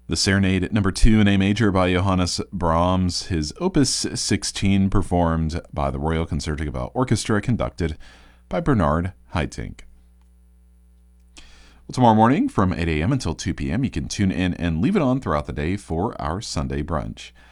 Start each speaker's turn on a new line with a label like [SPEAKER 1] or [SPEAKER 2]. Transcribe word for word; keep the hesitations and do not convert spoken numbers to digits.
[SPEAKER 1] The Serenade number two in A major by Johannes Brahms, his Opus sixteen, performed by the Royal Concertgebouw Orchestra, conducted by Bernard Haitink. Well, tomorrow morning from eight a.m. until two p.m., you can tune in and leave it on throughout the day for our Sunday brunch.